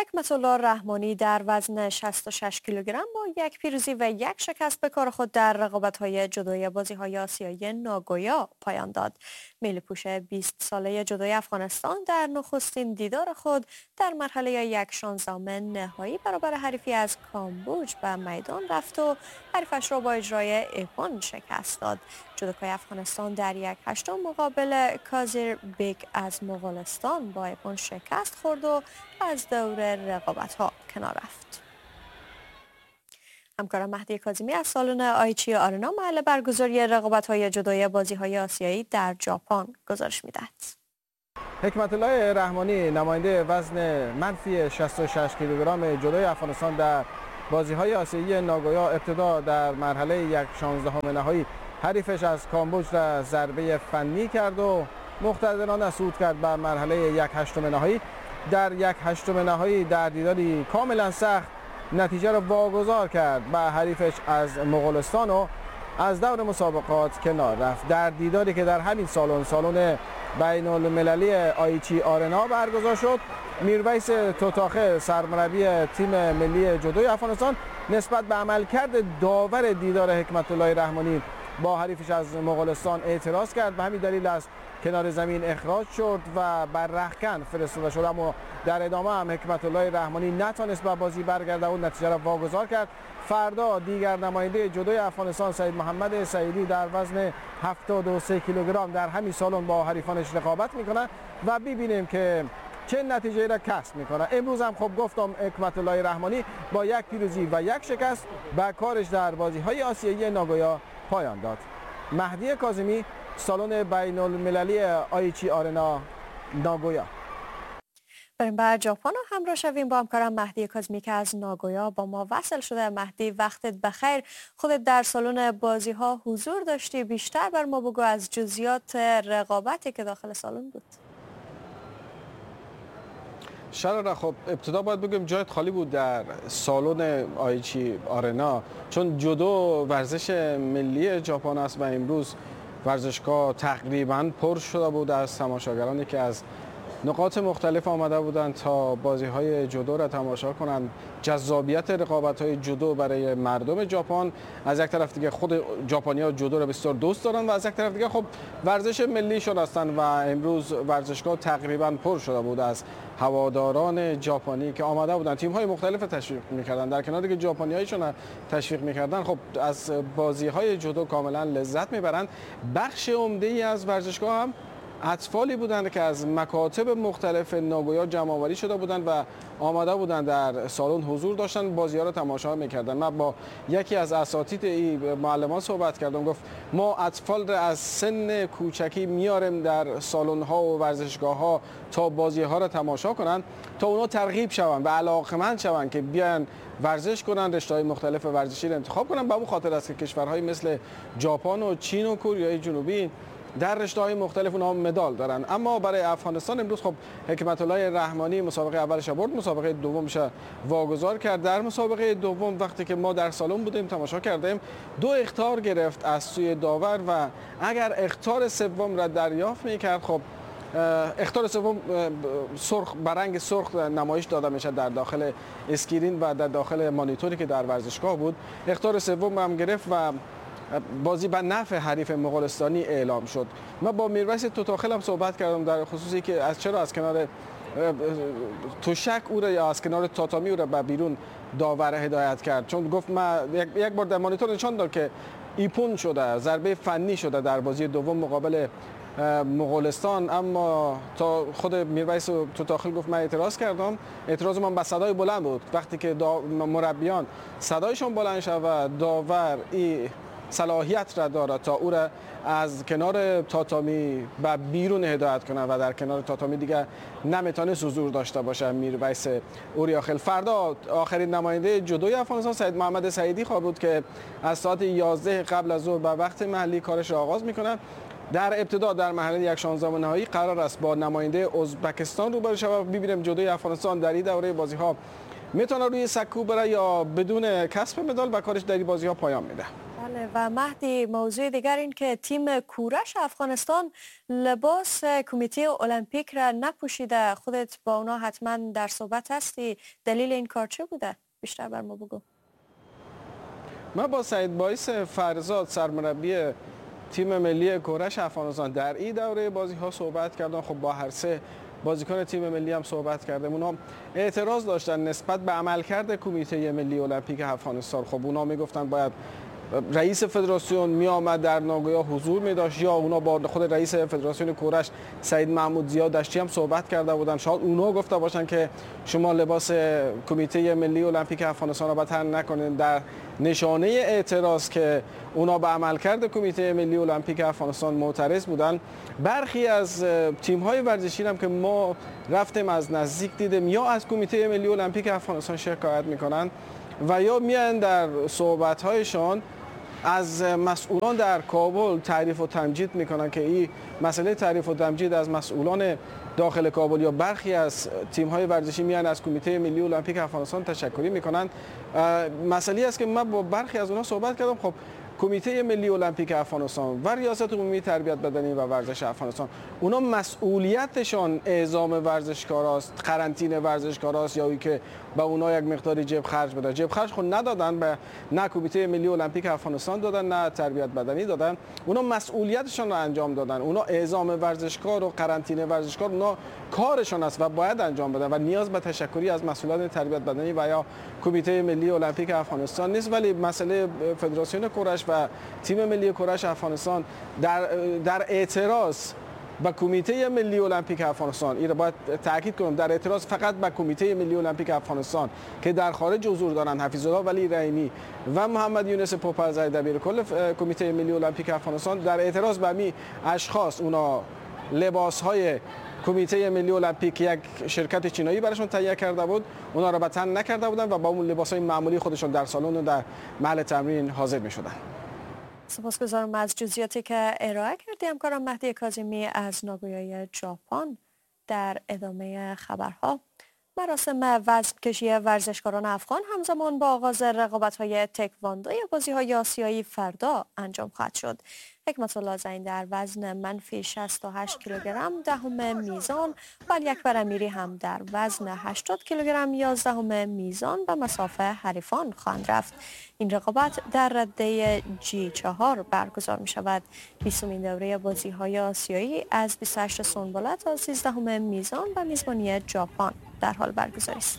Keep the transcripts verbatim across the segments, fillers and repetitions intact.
حکمت الله رحمانی در وزن شصت و شش کیلوگرم با یک پیروزی و یک شکست به کار خود در رقابت‌های جودوی بازی‌های آسیایی ناگویا پایان داد. میله‌پوش بیست ساله جودوی افغانستان در نخستین دیدار خود در مرحله یک شانزدهم نهایی برابر حریفی از کامبوج به میدان رفت و حریفش را با اجرای ایپون شکست داد. جودوکای افغانستان در یک هشتم مقابل کازیر بیگ از مغولستان با ایپون شکست خورد و از دور رقابت‌ها کنار رفت. همکارم مهدی کاظمی از سالن آیچی آرنا محل برگزاری رقابت‌های جودوی بازی‌های آسیایی در ژاپن گزارش می‌دهد. حکمت الله رحمانی نماینده وزن منفی شصت و شش کیلوگرم جودوی افغانستان در بازی‌های آسیایی ناگویا ابتدا در مرحله یک شانزدهم نهایی حریفش از کامبوج را ضربه فنی کرد و مقتدرانه صعود کرد به مرحله یک هشتم نهایی. در یک هشتم نهایی در دیداری کاملا سخت نتیجه را واگذار کرد به حریفش از مغولستان و از دور مسابقات کنار رفت. در دیداری که در همین سالن سالن بین المللی آیچی آرنا برگزار شد، میرویس توتاخه سرمربی تیم ملی جودوی افغانستان نسبت به عملکرد داور دیدار حکمت الله رحمانی با حریفش از مغولستان اعتراض کرد. به همین دلیل از کنار زمین اخراج شد و بر رختکن فرستاده شد، اما در ادامه هم حکمت الله رحمانی نتونست به بازی برگرده و نتیجه را واگذار کرد. فردا دیگر نماینده جودوی افغانستان سید محمد سعیدی در وزن هفتاد و سه کیلوگرم در همین سالن با حریفانش رقابت میکنه و ببینیم که چه نتیجه را کسب میکنه. امروز هم خب گفتم حکمت الله رحمانی با یک پیروزی و یک شکست به کارش در بازی‌های آسیایی ناگویا پایان داد. مهدی کاظمی، سالن بین المللی آیچی آرنا، ناگویا. بریم به ژاپن و همراه شویم با همکارم مهدی کاظمی که از ناگویا با ما وصل شده. مهدی، وقتت بخیر. خودت در سالن بازی ها حضور داشتی، بیشتر بر ما بگو از جزئیات رقابتی که داخل سالن بود. شراره، خب ابتدا باید بگم جایت خالی بود در سالن آیچی آرنا، چون جودو ورزش ملی ژاپن است و امروز ورزشگاه تقریبا پر شده بود از تماشاگرانی که از نقاط مختلف آمده بودند تا بازی‌های جودو را تماشا کنند. جذابیت رقابت‌های جودو برای مردم ژاپن، از یک طرف دیگه خود ژاپنی‌ها جودو را بسیار دوست دارند و از یک طرف دیگه خب ورزش ملیشون هستند و امروز ورزشگاه تقریبا پر شده بود از هواداران ژاپنی که آمده بودند. تیم‌های مختلف تشویق می‌کردند، در کناری که ژاپنی‌هایشون تشویق می‌کردند خب از بازی‌های جودو کاملا لذت می‌برند. بخش عمده‌ای از ورزشگاه هم اطفالی بودند که از مکاتب مختلف ناگویا جمع آوری شده بودند و آمده بودند در سالن حضور داشتن، بازی‌ها را تماشا می‌کردند. من با یکی از اساتید این معلمان صحبت کردم، گفت ما اطفال را از سن کوچکی میاریم در سالن‌ها و ورزشگاه‌ها تا بازی‌ها را تماشا کنند تا اونا ترغیب شوند و علاقه‌مند شوند که بیان ورزش کنند، رشته‌های مختلف ورزشی را انتخاب کنند. به اون خاطر است که کشورهای مثل ژاپن و چین و کره جنوبی در رشته‌های مختلف اونها مدال دارن. اما برای افغانستان امروز خب حکمت الله رحمانی مسابقه اولش برد، مسابقه دومش واگذار کرد. در مسابقه دوم وقتی که ما در سالن بودیم تماشا کردیم، دو اخطار گرفت از سوی داور و اگر اخطار سوم را دریافت می‌کرد خب اخطار سوم سرخ برنگ سرخ نمایش داده میشه در داخل اسکرین و در داخل مانیتوری که در ورزشگاه بود. اخطار سوم هم گرفت و بازی به نفع حریف مغولستانی اعلام شد. من با میرویس توتاخل هم صحبت کردم در خصوصی که از چرا از کنار توشک او را یا از کنار تاتامی او را به بیرون داور هدایت کرد، چون گفت من یک بار در مانیتور نشان داد که ایپون شده، ضربه فنی شده در بازی دوم مقابل مغولستان. اما تا خود میرویس توتاخل گفت من اعتراض کردم، اعتراض من به صدای بلند بود. وقتی که مربیان صدایشون بلند شد و داور ای صلاحیت را دارد تا او را از کنار تاتامی به بیرون هدایت کنه و در کنار تاتامی دیگه نمیتونه حضور داشته باشه میرویس اوریاخیل. فردا آخرین نماینده جودوی افغانستان سید محمد سعیدی خواهد بود که از ساعت یازده قبل از ظهر به وقت محلی کارش را آغاز میکنه. در ابتدا در مرحله یک شانزدهم نهایی قرار است با نماینده ازبکستان روبرو شود. ببینیم جودوی افغانستان در این دوره بازی ها میتونه روی سکو بره یا بدون کسب مدال و کارش در این بازی ها پایان میده. بله و مهدی، موضوع دیگر این که تیم کورش افغانستان لباس کمیته المپیک را نپوشیده. خودت با اونا حتما در صحبت هستی، دلیل این کار چه بوده؟ بیشتر بر ما بگو. من با سعید بایس فرزاد سرمربی تیم ملی کورش افغانستان در این دوره بازی ها صحبت کردم. خب با هر سه بازیکن تیم ملی هم صحبت کردیم. اونا اعتراض داشتن نسبت به عملکرد کمیته ملی المپیک افغانستان. خب اونا میگفتن باید رئیس فدراسیون می آمد در ناگویا حضور می داشت، یا اونا با خود رئیس فدراسیون کورش سعید محمود زیاد دشتی هم صحبت کرده بودن. شاید اونا گفته باشن که شما لباس کمیته ملی المپیک افغانستان را تن نکنید، در نشانه اعتراض که اونا به عملکرد کمیته ملی المپیک افغانستان معترض بودن. برخی از تیم‌های ورزشی هم که ما رفتیم از نزدیک دیدیم، یا از کمیته ملی المپیک افغانستان شکایت میکنن و یا میان در صحبت‌هایشان از مسئولان در کابل تعریف و تمجید میکنن که این مسئله تعریف و تمجید از مسئولان داخل کابل یا برخی از تیم‌های ورزشی میان از کمیته ملی المپیک افغانستان تشکری میکنن. مسئله است که من با برخی از اونها صحبت کردم. خب کمیته ملی المپیک افغانستان و ریاست عمومی تربیت بدنی و ورزش افغانستان، اونا مسئولیتشان اعزام ورزشکاراست، قرنطینه ورزشکاراست، یا ای که به اونا یک مقداری جیب خرج بده. جیب خرج خود ندادن، به نه کمیته ملی المپیک افغانستان دادن نه تربیت بدنی دادن. اونا مسئولیتشان رو انجام دادن. اونا اعزام ورزشکار و قرنطینه ورزشکار اونا کارشان است و باید انجام بدن و نیاز به تشکری از مسئولان تربیت بدنی و یا کمیته ملی المپیک افغانستان نیست. ولی مسئله فدراسیون کورش و تیم ملی کورش افغانستان در در اعتراض به کمیته ملی المپیک افغانستان، این را باید تاکید کنم، در اعتراض فقط به کمیته ملی المپیک افغانستان که در خارج حضور دارن حفیظ الله ولی رحیمی و محمد یونس پوپلزی دبیر کل کمیته ملی المپیک افغانستان، در اعتراض به می اشخاص اونا لباس های کمیته ملی المپیک یک شرکت چینایی براشون تهیه کرده بود، اونا را به تن نکرده بودن و با اون لباس های معمولی خودشون در سالن و در محل تمرین حاضر می شدن. سپاسگزارم از جزئیاتی که ارائه کردی همکارم مهدی کاظمی از ناگویای ژاپن. در ادامه خبرها، مراسم وزن کشی ورزشکاران افغان همزمان با آغاز رقابت‌های تکواندو بازی‌های آسیایی فردا انجام خواهد شد. حکمت الله زین در وزن منفی شصت و هشت کیلوگرم دهم میزان و علی اکبر امیری هم در وزن هشتاد کیلوگرم یازدهم میزان به مسافه حریفان خواهند رفت. این رقابت در رده جی چهار برگزار می شود. بیستمین دوره بازی‌های آسیایی از بیست و هشت سنبله تا سیزدهم میزان به میزبانی ژاپن در حال برگزاری است.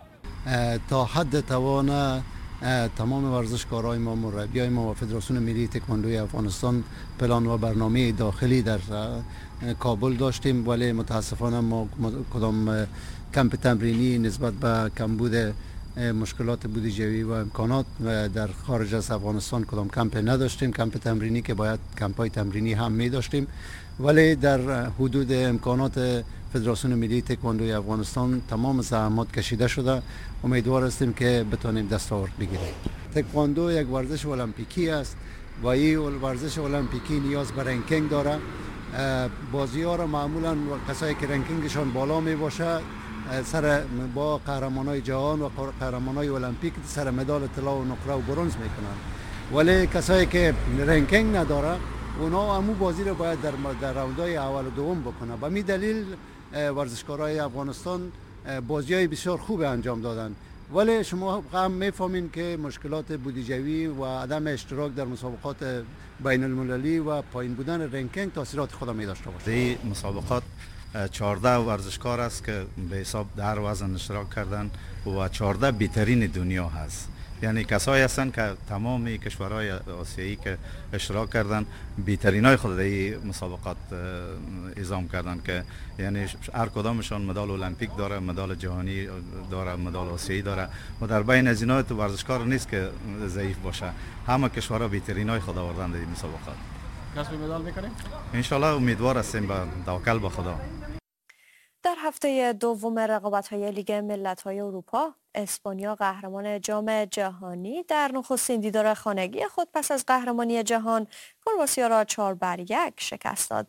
تا حد توان تمام ورزشکارای ما، مربیای ما و فدراسیون ملی تکواندوی افغانستان پلان و برنامه داخلی در کابل داشتیم، ولی متاسفانه ما کدام کمپ تمرینی نسبت به کمبود مشکلات بودجه‌ای و امکانات و در خارج از افغانستان کدام کمپ نداشتیم. کمپ تمرینی که باید کمپای تمرینی هم می داشتیم، ولی در حدود امکانات فدراسیون ملی تکواندوی افغانستان تمام زحمات کشیده شده. امیدوار هستیم که بتونیم دستاورد بگیریم. تکواندو یک ورزش المپیکی است و این ورزش المپیکی نیاز به رنکینگ داره. بازی ها را معمولا کسایی که رنکینگشان بالا می باشه سر با قهرمانای جهان و قهرمانای المپیک سر مدال طلا و نقره و برنز میکنن، ولی کسایی که رنکینگ نداره اونا همو بازی رو باید در در راوندهای اول و دوم بکنه. به می دلیل ورزشکارای افغانستان بازی‌های بسیار خوب انجام دادن، ولی شما هم میفهمین که مشکلات بودجه‌ای و عدم اشتراک در مسابقات بین المللی و پایین بودن رنکینگ تاثیرات خود می داشته باشه. این مسابقات چهارده ورزشکار است که به حساب در وزن اشتراک کردن و چهارده بهترین دنیا هست. یعنی کسایی هستند که تمام کشورهای آسیایی که اشتراک کردن بهترینای خود در این مسابقات اعزام کردن که یعنی هر کدامشان مدال المپیک داره، مدال جهانی داره، مدال آسیایی داره و در بین از اینا تو ورزشکار نیست که ضعیف باشه. همه کشورها بهترینای خود آوردن در این مسابقات. کسب مدال میکنیم؟ ان شاء الله امیدوار هستیم به توکل به خدا. در هفته دوم رقابت‌های لیگ ملت‌های اروپا، اسپانیا قهرمان جام جهانی در نخستین دیدار خانگی خود پس از قهرمانی جهان، کرواسی را چهار بر یک شکست داد.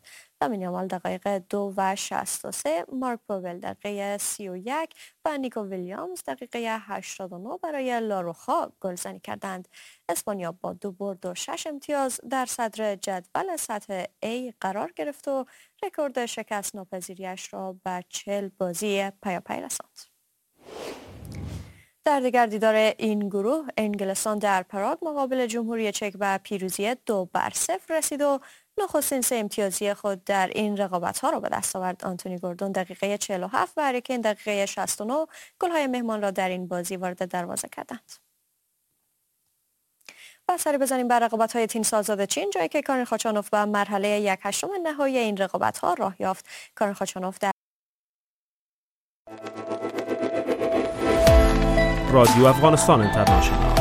لامین یامال دقیقه دو و شصت و سه، مارک پوبل دقیقه سی و یک و نیکو ویلیامز دقیقه هشتاد و نه برای لاروخا گلزنی کردند. اسپانیا با دو برد و شش امتیاز در صدر جدول سطح A قرار گرفت و رکورد شکست ناپذیریش را به چهل بازی پیاپی رساند. در دیگر دیدار این گروه، انگلستان در پراگ مقابل جمهوری چک به پیروزی دو بر صفر رسید و نخستین سه امتیازی خود در این رقابت‌ها را به دست آورد. آنتونی گوردون دقیقه چهل و هفت و هری کین دقیقه شصت و نه گل‌های مهمان را در این بازی وارد دروازه کردند. و سری بزنیم بر رقابت‌های تنیس آزاد چین، جایی که کارین خاچانوف به مرحله یک هشتم نهایی این رقابت‌ها راه یافت. کارین خاچانوف در رادیو افغانستان اینترنشنال.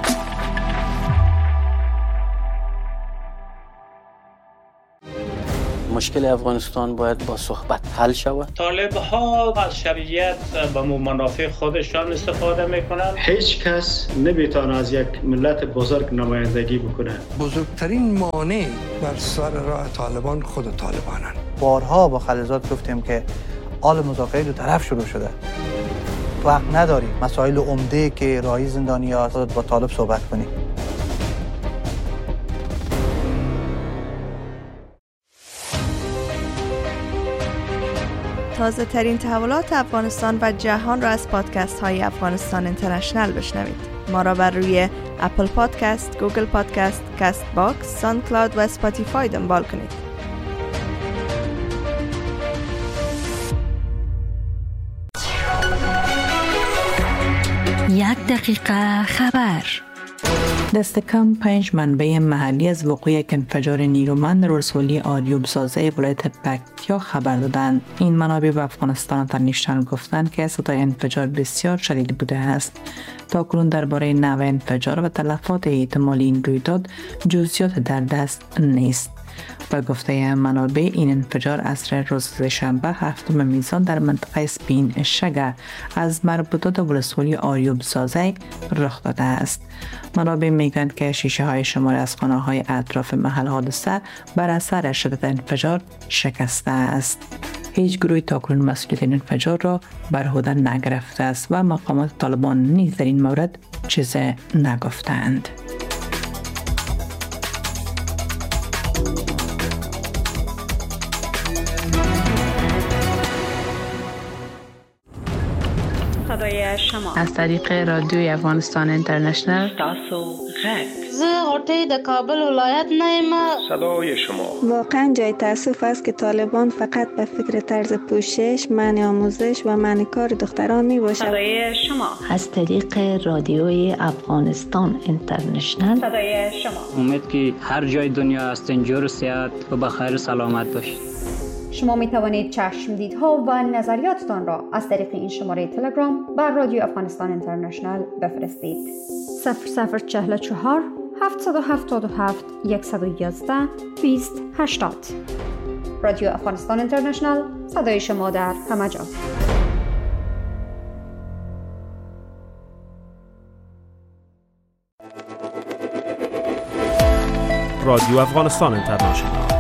مشکل افغانستان باید با صحبت حل شود. طالب ها از شرعیت به منافع خودشان استفاده میکنند. هیچ کس نمیتونه از یک ملت بزرگ نمایندگی بکنه. بزرگترین مانع بر سر راه طالبان خود طالبانن. بارها با خلیزات گفتیم که آل مذاکره دو طرف شروع شده. وقت نداریم مسائل عمده که راهی زندانی‌ها با طالب صحبت کنیم. تازه ترین تحولات افغانستان و جهان را از پادکست های افغانستان اینترنشنل بشنوید. ما را بر روی اپل پادکست، گوگل پادکست، کست باکس، ساوند کلاود و اسپاتیفای دنبال کنید. یک دقیقه خبر. دست کم پنج منبع محلی از وقوع یک انفجار نیرومند در ولسوالی آریوب سازه ولایت پکتیا خبر دادند. این منابع به افغانستان اینترنشنال گفتند که صدای انفجار بسیار شدید بوده است. تاکنون درباره نوع انفجار و تلفات احتمالی این رویداد جزئیات در دست نیست. با گفته منابع این انفجار عصر روز شنبه هفتم میزان در منطقه سپین شگه از مربوطات ولسوالی آریوب سازه رخ داده است. منابع میگویند که شیشه های شمار از خانه های اطراف محل حادثه بر اثر شدت انفجار شکسته است. هیچ گروهی تاکنون مسئولیت این انفجار را بر عهده نگرفته است و مقامات طالبان نیز در این مورد چیزی نگفتند. از طریق رادیوی افغانستان اینترنشنال. تاسو غږ. زه غوټۍ د کابل ولایت نه یم. صدای شما. واقعا جای تاسف است که طالبان فقط به فکر طرز پوشش، منع آموزش و منع کار دختران می باشد. صدای شما. از طریق رادیوی افغانستان اینترنشنال. صدای شما. امید که هر جای دنیا هستین جور و صحت و بخیر سلامت باشید. شما می توانید چشمدیدها و نظریاتتان را از طریق این شماره تلگرام بر رادیو افغانستان اینترنشنال بفرستید. صفر صفر چهل و چهار هفتصد و هفتاد و هفت صد و یازده بیست هشتاد. رادیو افغانستان اینترنشنال، صدای شما در همه جا. رادیو افغانستان اینترنشنال.